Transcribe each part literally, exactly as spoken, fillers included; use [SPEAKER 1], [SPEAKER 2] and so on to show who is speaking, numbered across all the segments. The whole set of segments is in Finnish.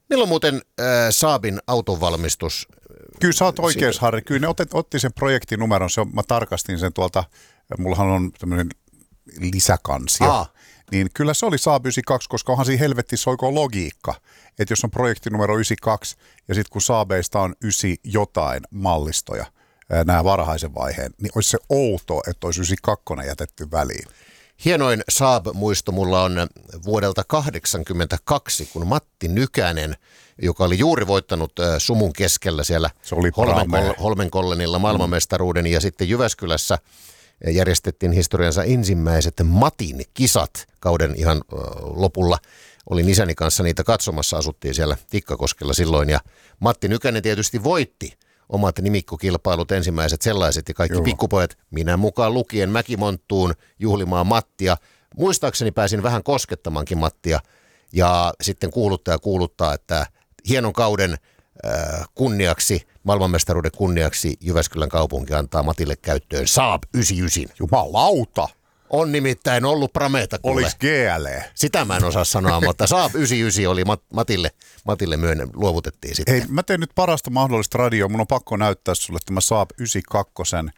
[SPEAKER 1] Milloin muuten äh, Saabin autonvalmistus?
[SPEAKER 2] Kyllä sä oot oikeassa, Harri. Kyllä ne otti, otti sen projektinumeron. Se on, mä tarkastin sen tuolta, mullahan on tämmöinen lisäkansio. Aa. Niin kyllä se oli Saab yhdeksänkymmentäkaksi, koska onhan siinä helvetti soiko logiikka. Että jos on projektinumero yhdeksänkymmentäkaksi ja sitten kun Saabeista on yhdeksän jotain mallistoja, nämä varhaisen vaiheen, niin olisi se outoa, että olisi yhdeksänkymmentäkaksi jätetty väliin.
[SPEAKER 1] Hienoin Saab-muisto mulla on vuodelta kahdeksankymmentäkaksi, kun Matti Nykänen, joka oli juuri voittanut sumun keskellä siellä Holmenkoll- Holmenkollenilla maailmanmestaruuden ja sitten Jyväskylässä järjestettiin historiansa ensimmäiset Matin kisat kauden ihan lopulla. Olin isäni kanssa niitä katsomassa, asuttiin siellä Tikkakoskella silloin ja Matti Nykänen tietysti voitti omat nimikkokilpailut, ensimmäiset sellaiset ja kaikki Joo. pikkupojat, minä mukaan lukien Mäkimonttuun juhlimaan Mattia. Muistaakseni pääsin vähän koskettamankin Mattia ja sitten kuuluttaa ja kuuluttaa, että hienon kauden äh, kunniaksi, maailmanmestaruuden kunniaksi Jyväskylän kaupunki antaa Matille käyttöön Saab yhdeksänkymmentäyhdeksän.
[SPEAKER 2] Jumalauta!
[SPEAKER 1] On nimittäin ollut prameeta kuule.
[SPEAKER 2] Olis G L E?
[SPEAKER 1] Sitä mä en osaa sanoa, mutta Saab yhdeksänkymmentäyhdeksän oli Mat- Matille, Matille myönnä, luovutettiin sitten.
[SPEAKER 2] Hei, mä teen nyt parasta mahdollista radioa. Mun on pakko näyttää sulle tämä Saab yhdeksänkymmentäkaksi äh,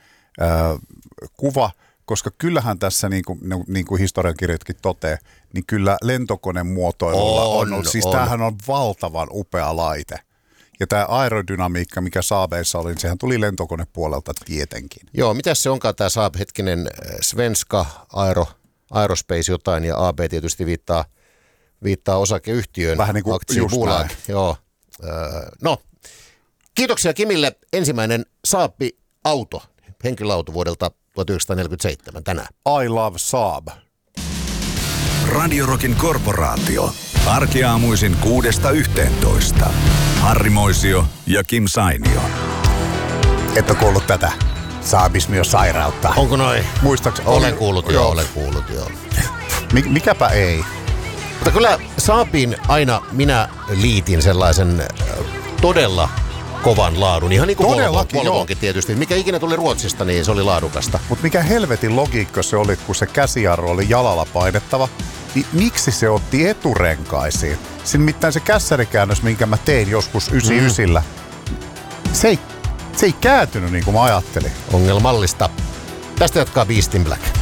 [SPEAKER 2] kuva, koska kyllähän tässä, niin kuin, niin kuin historiankirjatkin toteaa, niin kyllä lentokonemuotoilulla on, on. Siis on. Tämähän on valtavan upea laite. Ja tämä aerodynamiikka, mikä Saabeissa oli, sehän tuli lentokonepuolelta tietenkin.
[SPEAKER 1] Joo, mitäs se onkaan tämä Saab, hetkinen, Svenska Aero, Aerospace jotain, ja A B tietysti viittaa, viittaa osakeyhtiöön.
[SPEAKER 2] Vähän niin kuin just näin.
[SPEAKER 1] Joo. Öö, no, kiitoksia Kimille. Ensimmäinen Saab-auto, henkilöauto vuodelta tuhatyhdeksänsataaneljäkymmentäseitsemän tänään.
[SPEAKER 2] I love Saab.
[SPEAKER 3] Radio Rockin korporaatio. Arkiaamuisin kuudesta yhteentoista. Harri Moisio ja Kim Sainio.
[SPEAKER 2] Et ole kuullut tätä. Saabismi on sairautta.
[SPEAKER 1] Onko noin?
[SPEAKER 2] Muistaakseni?
[SPEAKER 1] Olen kuullut joo, olen kuullut joo.
[SPEAKER 2] Mik, mikäpä ei?
[SPEAKER 1] Mutta kyllä Saabin aina minä liitin sellaisen todella kovan laadun. Ihan niin kuin Volvonkin tietysti. Mikä ikinä tuli Ruotsista, niin se oli laadukasta.
[SPEAKER 2] Mutta mikä helvetin logiikka se oli, kun se käsijarru oli jalalla painettava, niin miksi se otti eturenkaisiin? Siinä mitään se kässärikäännös, minkä mä tein joskus yhdeksänkymmentäyhdeksän, mm. se, ei, se ei kääntynyt niin kuin mä ajattelin.
[SPEAKER 1] Ongelmallista. Tästä jatkaa Beast in Black.